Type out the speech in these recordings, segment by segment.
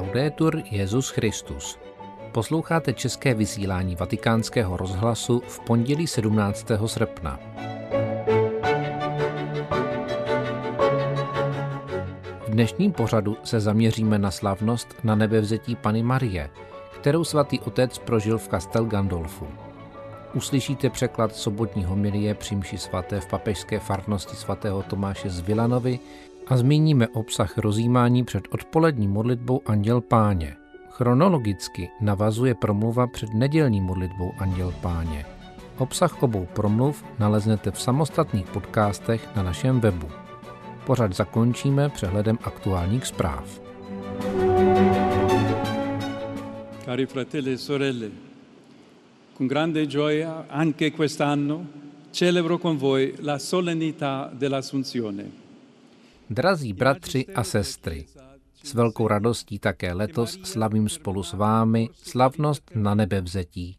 Laudetur Jesus Christus. Posloucháte české vysílání Vatikánského rozhlasu v pondělí 17. srpna. V dnešním pořadu se zaměříme na slavnost na nebevzetí Panny Marie, kterou svatý otec prožil v Castel Gandolfu. Uslyšíte překlad sobotní homilie při mši svaté v papežské farnosti svatého Tomáše z Villanovy a zmíníme obsah rozjímání před odpolední modlitbou Anděl Páně. Chronologicky navazuje promluva před nedělní modlitbou Anděl Páně. Obsah obou promluv naleznete v samostatných podcastech na našem webu. Pořad zakončíme přehledem aktuálních zpráv. Cari fratelli e sorelle, con grande gioia anche quest'anno celebro con voi la solennità dell'Assunzione. Drazí bratři a sestry, s velkou radostí také letos slavím spolu s vámi slavnost na nebevzetí.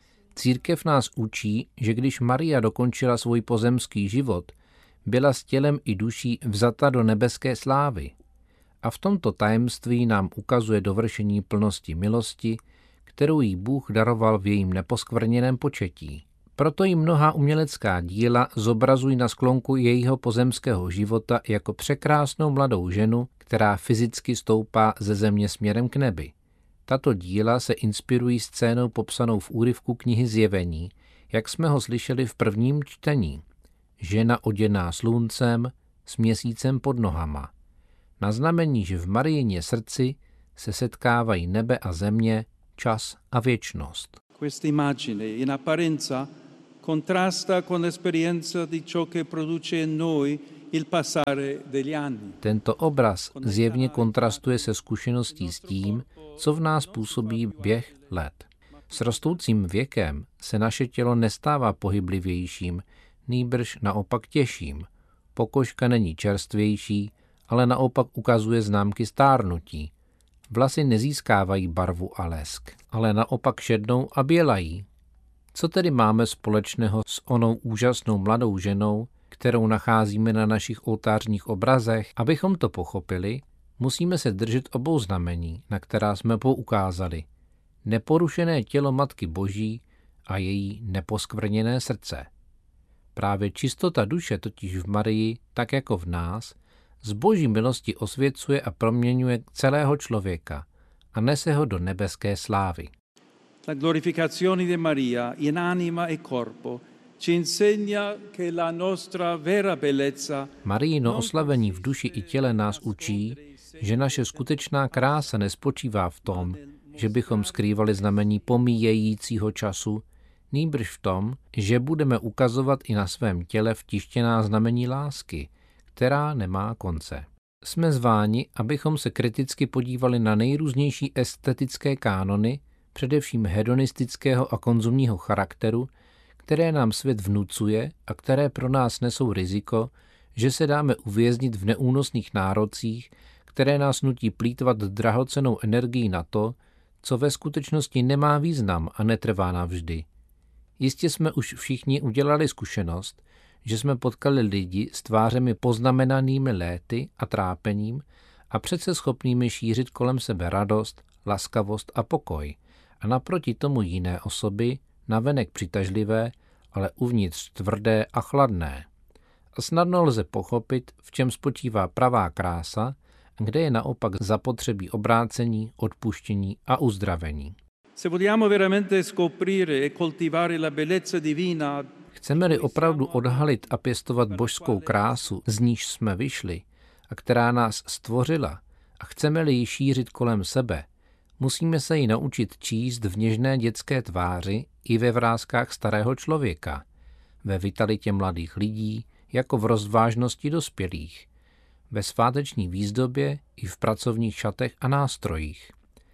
Církev nás učí, že když Maria dokončila svůj pozemský život, byla s tělem i duší vzata do nebeské slávy. A v tomto tajemství nám ukazuje dovršení plnosti milosti, kterou jí Bůh daroval v jejím neposkvrněném početí. Proto jí mnohá umělecká díla zobrazují na sklonku jejího pozemského života jako překrásnou mladou ženu, která fyzicky stoupá ze země směrem k nebi. Tato díla se inspirují scénou popsanou v úryvku knihy Zjevení, jak jsme ho slyšeli v prvním čtení. Žena oděná sluncem, s měsícem pod nohama. Na znamení, že v Marijině srdci se setkávají nebe a země, čas a věčnost. Questa immagine in apparenza contrasta con l'esperienza di ciò che produce in noi il passare degli anni. Tento obraz zjevně kontrastuje se zkušeností s tím, co v nás působí běh let. S rostoucím věkem se naše tělo nestává pohyblivějším, nýbrž naopak těžším. Pokožka není čerstvější, ale naopak ukazuje známky stárnutí. Vlasy nezískávají barvu a lesk, ale naopak šednou a bělají. Co tedy máme společného s onou úžasnou mladou ženou, kterou nacházíme na našich oltářních obrazech? Abychom to pochopili, musíme se držet obou znamení, na která jsme poukázali. Neporušené tělo Matky Boží a její neposkvrněné srdce. Právě čistota duše totiž v Marii, tak jako v nás, z Boží milosti osvěcuje a proměňuje celého člověka a nese ho do nebeské slávy. La glorificazione di Maria in anima e corpo ci insegna che la nostra vera bellezza. Marijino oslavení v duši i těle nás učí, že naše skutečná krása nespočívá v tom, že bychom skrývali znamení pomíjejícího času, nýbrž v tom, že budeme ukazovat i na svém těle vtištěná znamení lásky, která nemá konce. Jsme zváni, abychom se kriticky podívali na nejrůznější estetické kánony, především hedonistického a konzumního charakteru, které nám svět vnucuje a které pro nás nesou riziko, že se dáme uvěznit v neúnosných nárocích, které nás nutí plýtvat drahocennou energií na to, co ve skutečnosti nemá význam a netrvá navždy. Jistě jsme už všichni udělali zkušenost, že jsme potkali lidi s tvářemi poznamenanými léty a trápením a přece schopnými šířit kolem sebe radost, laskavost a pokoj, a naproti tomu jiné osoby, navenek přitažlivé, ale uvnitř tvrdé a chladné. A snadno lze pochopit, v čem spočívá pravá krása, kde je naopak zapotřebí obrácení, odpuštění a uzdravení. Se vogliamo veramente scoprire e coltivare la bellezza divina. Chceme-li opravdu odhalit a pěstovat božskou krásu, z níž jsme vyšli a která nás stvořila, a chceme-li ji šířit kolem sebe, musíme se ji naučit číst v něžné dětské tváři i ve vrázkách starého člověka, ve vitalitě mladých lidí, jako v rozvážnosti dospělých, ve sváteční výzdobě i v pracovních šatech a nástrojích.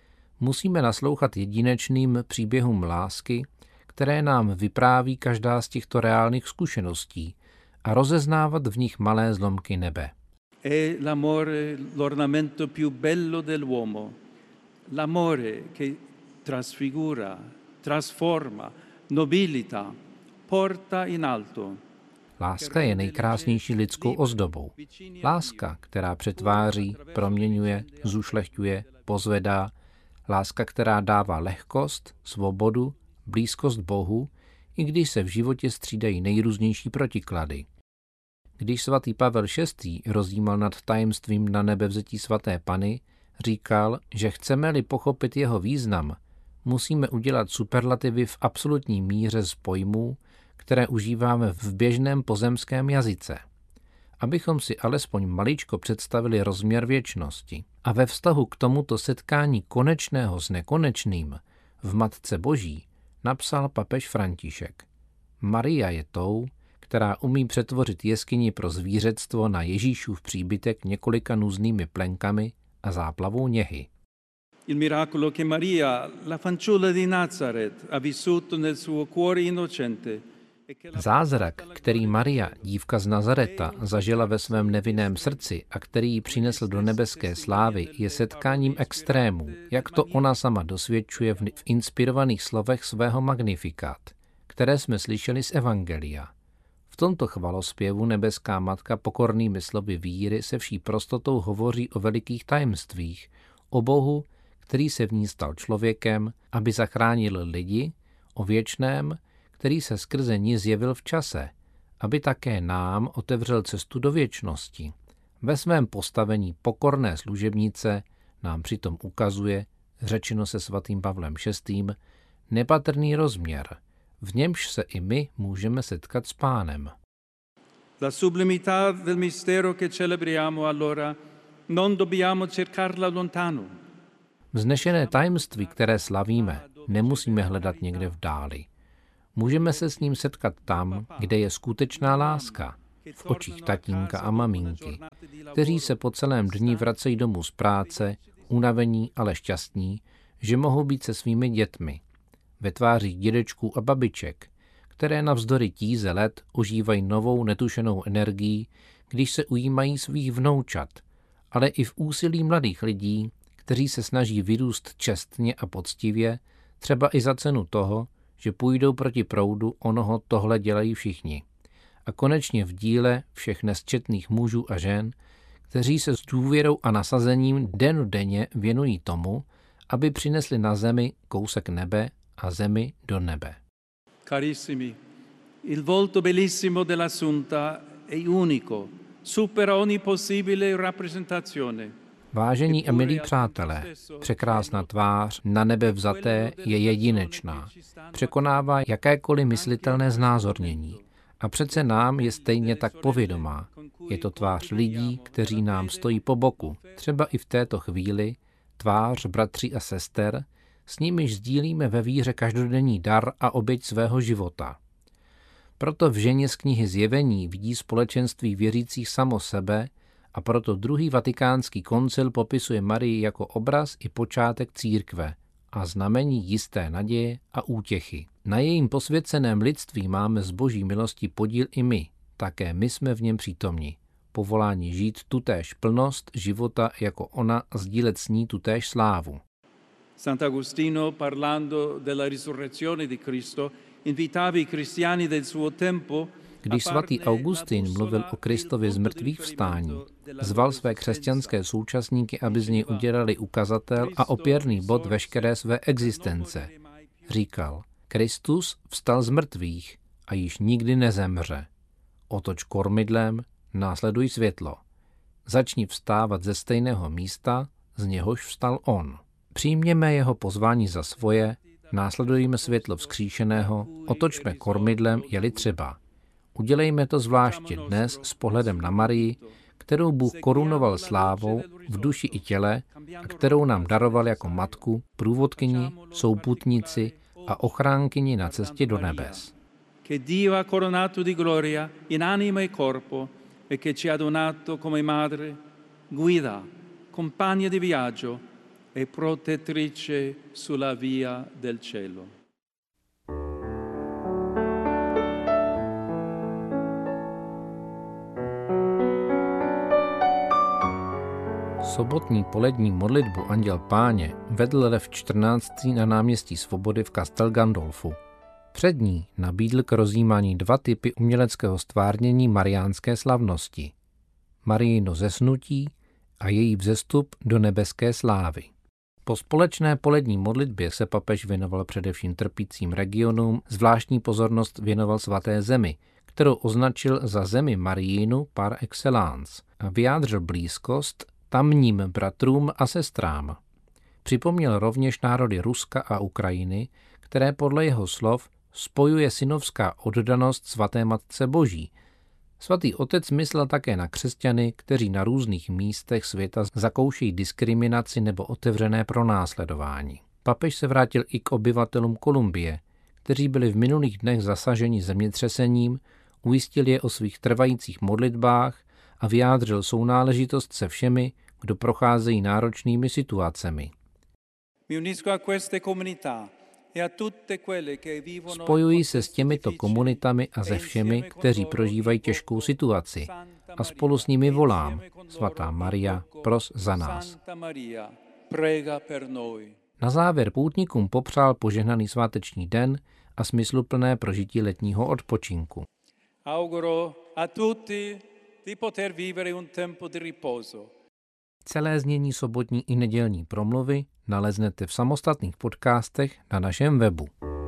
Musíme naslouchat jedinečným příběhům lásky, které nám vypráví každá z těchto reálných zkušeností a rozeznávat v nich malé zlomky nebe. È l'amore l'ornamento più bello dell'uomo. L'amore che trasfigura, trasforma, nobilita, porta in alto. Láska je nejkrásnější lidskou ozdobou. Láska, která přetváří, proměňuje, zušlechťuje, pozvedá, láska, která dává lehkost, svobodu, blízkost Bohu, i když se v životě střídají nejrůznější protiklady. Když svatý Pavel VI. Rozjímal nad tajemstvím na nebevzetí svaté Panny, říkal, že chceme-li pochopit jeho význam, musíme udělat superlativy v absolutní míře z pojmů, které užíváme v běžném pozemském jazyce. Abychom si alespoň maličko představili rozměr věčnosti. A ve vztahu k tomuto setkání konečného s nekonečným v Matce Boží napsal papež František. Maria je tou, která umí přetvořit jeskyni pro zvířectvo na Ježíšův příbytek několika nůznými plenkami a záplavou něhy. Il miracolo che Maria, la fanciulla di Nazaret, ha vissuto nel suo cuore innocente. Zázrak, který Maria, dívka z Nazareta, zažila ve svém nevinném srdci a který ji přinesl do nebeské slávy, je setkáním extrémů, jak to ona sama dosvědčuje v inspirovaných slovech svého Magnificat, které jsme slyšeli z Evangelia. V tomto chvalospěvu nebeská matka pokornými slovy víry se vší prostotou hovoří o velikých tajemstvích, o Bohu, který se v ní stal člověkem, aby zachránil lidi, o věčném, který se skrze ní zjevil v čase, aby také nám otevřel cestu do věčnosti. Ve svém postavení pokorné služebnice nám přitom ukazuje, řečeno se svatým Pavlem VI., nepatrný rozměr, v němž se i my můžeme setkat s Pánem. La sublimità del mistero che celebriamo allora non dobbiamo cercarla lontano. Vznešené tajemství, které slavíme, nemusíme hledat někde v dáli. Můžeme se s ním setkat tam, kde je skutečná láska, v očích tatínka a maminky, kteří se po celém dni vracejí domů z práce, unavení, ale šťastní, že mohou být se svými dětmi. Ve tvářích dědečků a babiček, které navzdory tíze let užívají novou netušenou energii, když se ujímají svých vnoučat, ale i v úsilí mladých lidí, kteří se snaží vyrůst čestně a poctivě, třeba i za cenu toho, že půjdou proti proudu, onoho tohle dělají všichni. A konečně v díle všech nesčetných mužů a žen, kteří se s důvěrou a nasazením dennodenně věnují tomu, aby přinesli na zemi kousek nebe a zemi do nebe. Carissimi, il volto bellissimo dell'Assunta è unico, supera ogni possibile rappresentazione. Vážení a milí přátelé, překrásná tvář na nebe vzaté je jedinečná. Překonává jakékoliv myslitelné znázornění. A přece nám je stejně tak povědomá. Je to tvář lidí, kteří nám stojí po boku. Třeba i v této chvíli tvář bratří a sester, s nimiž sdílíme ve víře každodenní dar a oběť svého života. Proto v ženě z knihy Zjevení vidí společenství věřících samo sebe, a proto druhý vatikánský koncil popisuje Marii jako obraz i počátek církve a znamení jisté naděje a útěchy. Na jejím posvěceném lidství máme z boží milosti podíl i my, také my jsme v něm přítomni. Povolání žít tutéž plnost života jako ona a sdílet s ní tutéž slávu. Sant'Agostino, parlando della risurrezione di Cristo, invitava i cristiani del suo tempo. Když svatý Augustin mluvil o Kristově z mrtvých vstání, zval své křesťanské současníky, aby z něj udělali ukazatel a opěrný bod veškeré své existence. Říkal, Kristus vstal z mrtvých a již nikdy nezemře. Otoč kormidlem, následuj světlo. Začni vstávat ze stejného místa, z něhož vstal on. Přijměme jeho pozvání za svoje, následujme světlo vzkříšeného, otočme kormidlem, je-li třeba. Udělejme to zvláště dnes s pohledem na Marii, kterou Bůh korunoval slávou v duši i těle a kterou nám daroval jako matku, průvodkyni, souputnici a ochránkyni na cestě do nebes. Che Dio ha coronato di gloria in anima e corpo e che ci ha donato come madre, guida, compagna di viaggio e protettrice sulla via del cielo. Sobotní polední modlitbu Anděl Páně vedl Lev XIV. Na náměstí Svobody v Castel Gandolfu. Před ní nabídl k rozjímání 2 typy uměleckého stvárnění mariánské slavnosti. Marijino zesnutí a její vzestup do nebeské slávy. Po společné polední modlitbě se papež věnoval především trpícím regionům, zvláštní pozornost věnoval Svaté zemi, kterou označil za zemi Mariinu par excellence a vyjádřil blízkost tamním bratrům a sestrám. Připomněl rovněž národy Ruska a Ukrajiny, které podle jeho slov spojuje synovská oddanost Svaté Matce Boží. Svatý otec myslel také na křesťany, kteří na různých místech světa zakoušejí diskriminaci nebo otevřené pronásledování. Papež se vrátil i k obyvatelům Kolumbie, kteří byli v minulých dnech zasaženi zemětřesením, ujistil je o svých trvajících modlitbách a vyjádřil sounáležitost se všemi, kdo procházejí náročnými situacemi. Spojuji se s těmito komunitami a se všemi, kteří prožívají těžkou situaci, a spolu s nimi volám: Svatá Maria, pros za nás. Na závěr poutníkům popřál požehnaný sváteční den a smysluplné prožití letního odpočinku. Auguro a tutti di poter vivere un tempo di riposo. Celé znění sobotní i nedělní promluvy naleznete v samostatných podcastech na našem webu.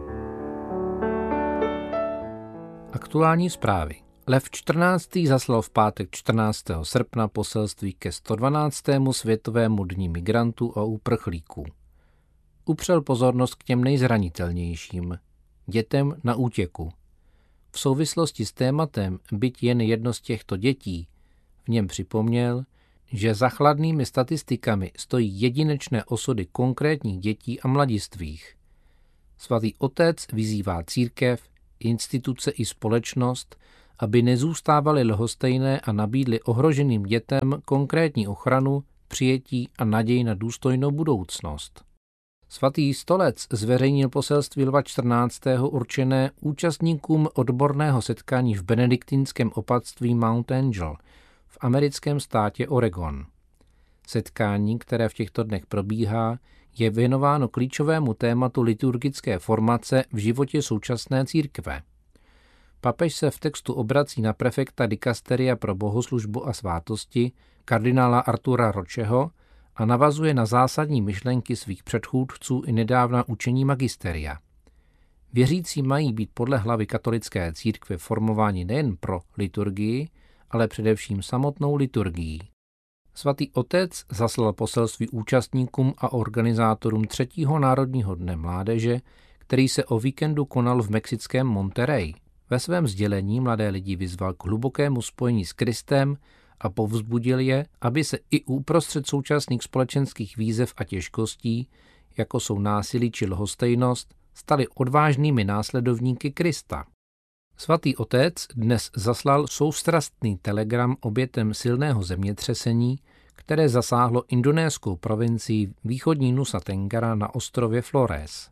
Aktuální zprávy. Lev XIV. Zaslal v pátek 14. srpna poselství ke 112. světovému dni migrantů a uprchlíků. Upřel pozornost k těm nejzranitelnějším, dětem na útěku. V souvislosti s tématem byť jen jedno z těchto dětí v něm připomněl, že za chladnými statistikami stojí jedinečné osudy konkrétních dětí a mladistvých. Svatý otec vyzývá církev, instituce i společnost, aby nezůstávaly lhostejné a nabídly ohroženým dětem konkrétní ochranu, přijetí a naději na důstojnou budoucnost. Svatý stolec zveřejnil poselství Lva XIV. Určené účastníkům odborného setkání v benediktinském opatství Mount Angel v americkém státě Oregon. Setkání, které v těchto dnech probíhá, je věnováno klíčovému tématu liturgické formace v životě současné církve. Papež se v textu obrací na prefekta dikasteria pro bohoslužbu a svátosti, kardinála Artura Rocheho, a navazuje na zásadní myšlenky svých předchůdců i nedávna učení magisteria. Věřící mají být podle hlavy katolické církve formováni nejen pro liturgii, ale především samotnou liturgií. Svatý otec zaslal poselství účastníkům a organizátorům 3. národního dne mládeže, který se o víkendu konal v mexickém Monterrey. Ve svém sdělení mladé lidi vyzval k hlubokému spojení s Kristem a povzbudil je, aby se i uprostřed současných společenských výzev a těžkostí, jako jsou násilí či lhostejnost, stali odvážnými následovníky Krista. Svatý otec dnes zaslal soustrastný telegram obětem silného zemětřesení, které zasáhlo indonéskou provincii východní Nusa Tenggara na ostrově Flores.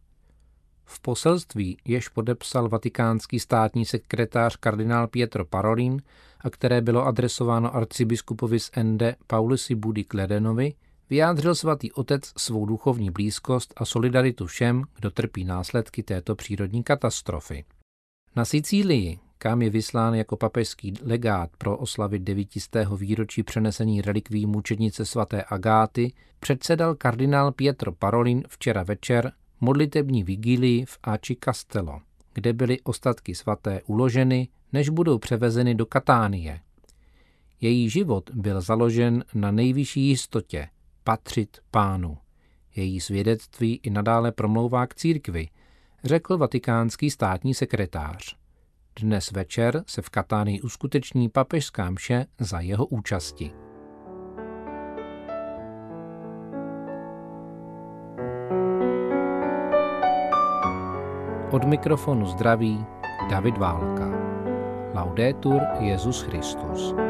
V poselství, jež podepsal vatikánský státní sekretář kardinál Pietro Parolin a které bylo adresováno arcibiskupovi z Ende Paulusi Budi Kledenovi, vyjádřil svatý otec svou duchovní blízkost a solidaritu všem, kdo trpí následky této přírodní katastrofy. Na Sicílii, kam je vyslán jako papežský legát pro oslavy 900. výročí přenesení relikví mučednice svaté Agáty, předsedal kardinál Pietro Parolin včera večer modlitební vigílii v Aci Castello, kde byly ostatky svaté uloženy, než budou převezeny do Katánie. Její život byl založen na nejvyšší jistotě patřit Pánu. Její svědectví i nadále promlouvá k církvi, řekl vatikánský státní sekretář. Dnes večer se v Katánii uskuteční papežská mše za jeho účasti. Od mikrofonu zdraví David Válka. Laudetur Jesus Christus.